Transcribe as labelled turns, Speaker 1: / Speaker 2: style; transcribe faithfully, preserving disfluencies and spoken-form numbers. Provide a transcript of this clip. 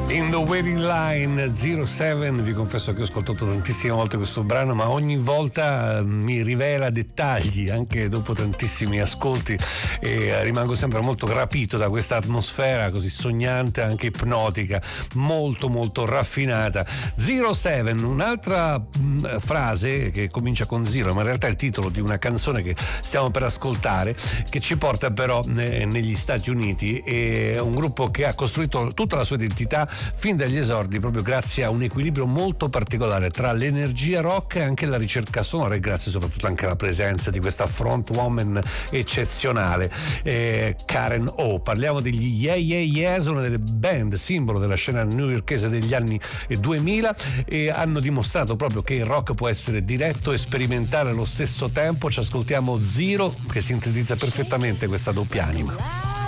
Speaker 1: In the Waiting Line zero sette, vi confesso che ho ascoltato tantissime volte questo brano, ma ogni volta mi rivela dettagli anche dopo tantissimi ascolti e rimango sempre molto rapito da questa atmosfera così sognante, anche ipnotica, molto molto raffinata. zero sette, un'altra mh, frase che comincia con zero, ma in realtà è il titolo di una canzone che stiamo per ascoltare, che ci porta però ne, negli Stati Uniti, e un gruppo che ha costruito tutta la sua identità fin dagli esordi proprio grazie a un equilibrio molto particolare tra l'energia rock e anche la ricerca sonora, e grazie soprattutto anche alla presenza di questa frontwoman eccezionale, eh, Karen O. Parliamo degli Yeah Yeah Yeahs, una delle band simbolo della scena newyorkese degli anni duemila, e hanno dimostrato proprio che il rock può essere diretto e sperimentale allo stesso tempo. Ci ascoltiamo Zero, che sintetizza perfettamente questa doppia anima.